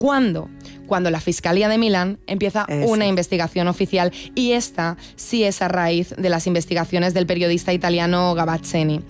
¿Cuándo? Cuando la Fiscalía de Milán empieza una investigación oficial, y esta sí es a raíz de las investigaciones del periodista italiano Gavazzeni.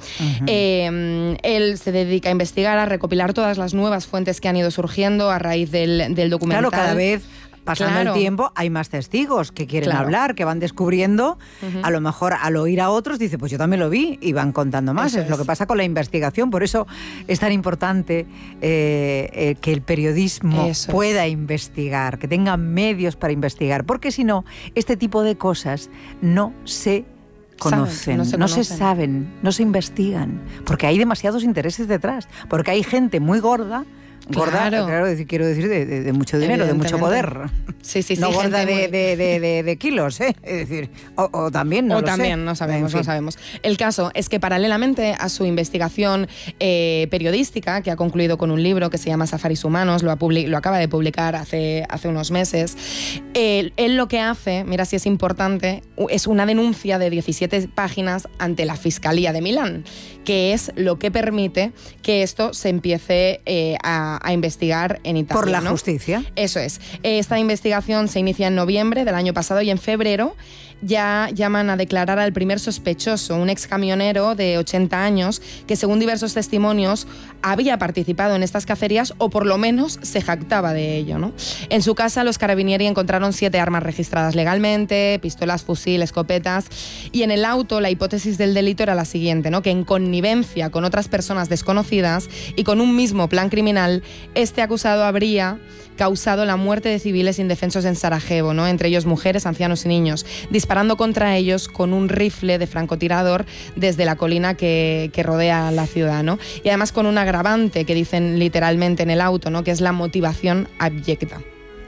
Él se dedica a investigar, a recopilar todas las nuevas fuentes que han ido surgiendo a raíz del documental. Claro, cada vez pasando el tiempo hay más testigos que quieren hablar, que van descubriendo, a lo mejor al oír a otros dice, pues yo también lo vi, y van contando más. Es lo que pasa con la investigación. Por eso es tan importante que el periodismo pueda investigar, que tenga medios para investigar, porque si no, este tipo de cosas no se conocen, no se saben, no se investigan, porque hay demasiados intereses detrás, porque hay gente muy gorda, claro, quiero decir de mucho dinero, de mucho poder. Sí, no gorda de kilos, Es decir, o también, no sabemos. El caso es que paralelamente a su investigación periodística, que ha concluido con un libro que se llama Safaris Humanos, lo acaba de publicar hace unos meses, él lo que hace, mira si es importante, es una denuncia de 17 páginas ante la Fiscalía de Milán, que es lo que permite que esto se empiece a investigar en Italia. Por la justicia. Eso es. Esta investigación se inicia en noviembre del año pasado, y en febrero ya llaman a declarar al primer sospechoso, un excamionero de 80 años que, según diversos testimonios, había participado en estas cacerías, o por lo menos se jactaba de ello, ¿no? En su casa los carabinieri encontraron 7 armas registradas legalmente, pistolas, fusil, escopetas, y en el auto la hipótesis del delito era la siguiente, ¿no? Que en connivencia con otras personas desconocidas y con un mismo plan criminal, este acusado habría causado la muerte de civiles indefensos en Sarajevo, ¿no? Entre ellos mujeres, ancianos y niños, disparando contra ellos con un rifle de francotirador desde la colina que rodea la ciudad, ¿no? Y además con un agravante que dicen literalmente en el auto, ¿no? Que es la motivación abyecta.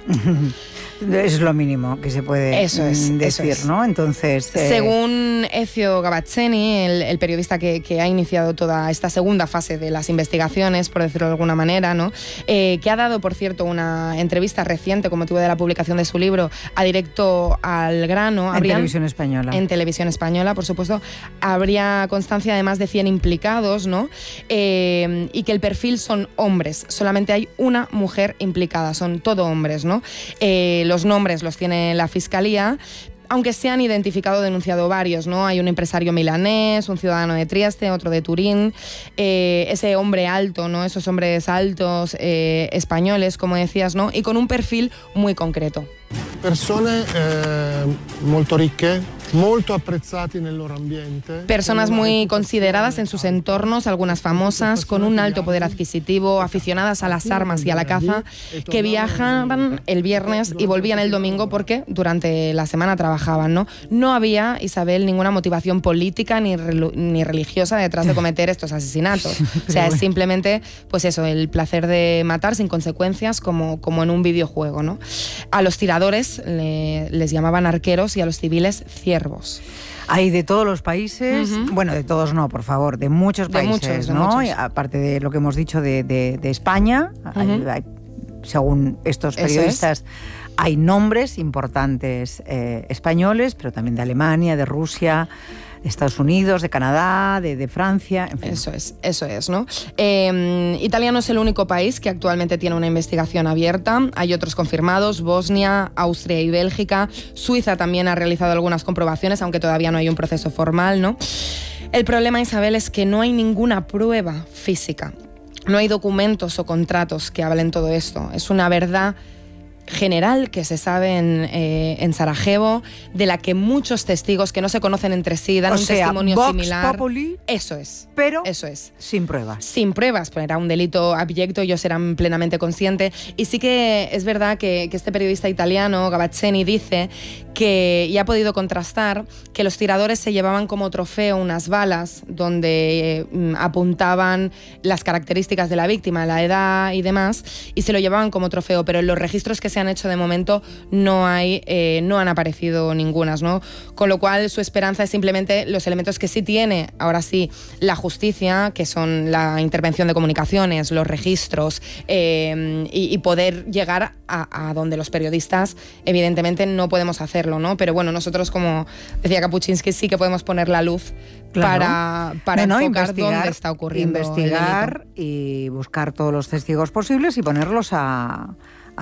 Es lo mínimo que se puede decir, ¿no? Entonces, según Ezio Gavazzeni, el periodista que ha iniciado toda esta segunda fase de las investigaciones, por decirlo de alguna manera, ¿no? Que ha dado, por cierto, una entrevista reciente con motivo de la publicación de su libro a Directo al Grano. En Televisión Española. En Televisión Española, por supuesto. Habría constancia de más de 100 implicados, ¿no? Y que el perfil son hombres. Solamente hay una mujer implicada, son todo hombres, ¿no? Los nombres los tiene la Fiscalía, aunque se han identificado o denunciado varios, ¿no? Hay un empresario milanés, un ciudadano de Trieste, otro de Turín, ese hombre alto, ¿no? Esos hombres altos españoles, como decías, ¿no? Y con un perfil muy concreto. Personas molto ricche, molto apprezzate nel loro ambiente. Personas muy consideradas en sus entornos, algunas famosas, con un alto poder adquisitivo, aficionadas a las armas y a la caza, que viajaban el viernes y volvían el domingo porque durante la semana trabajaban, ¿no? No había, Isabel, ninguna motivación política ni religiosa detrás de cometer estos asesinatos. O sea, es simplemente, pues eso, el placer de matar sin consecuencias, como en un videojuego, ¿no? A los tiradores les llamaban arqueros y a los civiles ciervos. Hay de todos los países, bueno, de todos no, por favor, de muchos países, ¿no? Y aparte de lo que hemos dicho de España, hay, según estos periodistas, hay nombres importantes españoles, pero también de Alemania, de Rusia, de Estados Unidos, de Canadá, de Francia, en fin. Eso es, ¿no? Italia no es el único país que actualmente tiene una investigación abierta. Hay otros confirmados: Bosnia, Austria y Bélgica. Suiza también ha realizado algunas comprobaciones, aunque todavía no hay un proceso formal, ¿no? El problema, Isabel, es que no hay ninguna prueba física. No hay documentos o contratos que hablen todo esto. Es una verdad general que se sabe en Sarajevo, de la que muchos testigos que no se conocen entre sí dan un testimonio Vox similar. Populi, eso es. Pero eso es. Sin pruebas. Sin pruebas, pues era un delito abyecto, ellos eran plenamente conscientes. Y sí que es verdad que este periodista italiano, Gavazzeni, dice que, y ha podido contrastar, que los tiradores se llevaban como trofeo unas balas donde apuntaban las características de la víctima, la edad y demás, y se lo llevaban como trofeo, pero en los registros que se han hecho de momento no han aparecido ningunas, ¿no? Con lo cual su esperanza es simplemente los elementos que sí tiene, ahora sí, la justicia, que son la intervención de comunicaciones, los registros, y poder llegar a donde los periodistas evidentemente no podemos hacerlo, ¿no? Pero bueno, nosotros, como decía Kapuczynski, sí que podemos poner la luz, claro, para enfocar dónde está ocurriendo. Investigar y buscar todos los testigos posibles y ponerlos a